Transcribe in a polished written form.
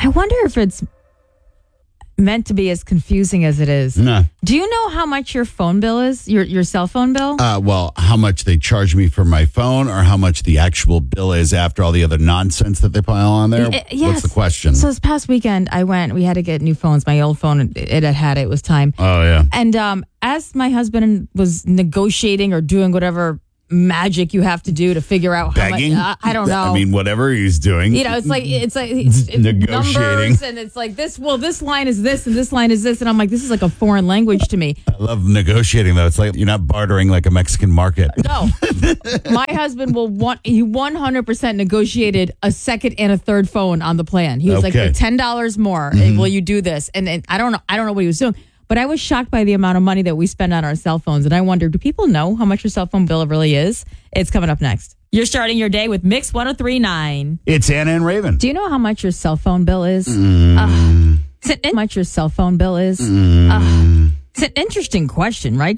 wonder if it's meant to be as confusing as it is. Nah. Do you know how much your phone bill is? Your cell phone bill? Well, how much they charge me for my phone or how much the actual bill is after all the other nonsense that they pile on there? Yes. What's the question? So this past weekend, we had to get new phones. My old phone, it was time. Oh, yeah. And as my husband was negotiating or doing whatever magic you have to do to figure out how Begging? much, I don't know. I mean, whatever he's doing. It's negotiating numbers, and it's like this. Well, this line is this, and this line is this, and I'm like, this is like a foreign language to me. I love negotiating, though. It's like you're not bartering like a Mexican market. No, my husband he 100% negotiated a second and a third phone on the plan. He was like, Okay. for $10 more, will you do this? And I don't know what he was doing. But I was shocked by the amount of money that we spend on our cell phones. And I wondered, do people know how much your cell phone bill really is? It's coming up next. You're starting your day with Mix 103.9. It's Anna and Raven. Do you know how much your cell phone bill is? How much your cell phone bill is? It's an interesting question, right?